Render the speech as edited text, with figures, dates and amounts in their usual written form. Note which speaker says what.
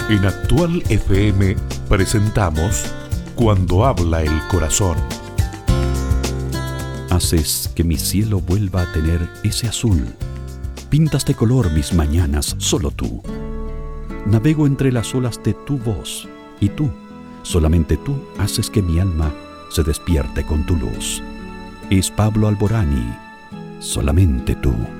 Speaker 1: En Actual FM presentamos Cuando habla el corazón.
Speaker 2: Haces que mi cielo vuelva a tener ese azul. Pintas de color mis mañanas, solo tú. Navego entre las olas de tu voz, y tú, solamente tú, haces que mi alma se despierte con tu luz. Es Pablo Alborán y solamente tú.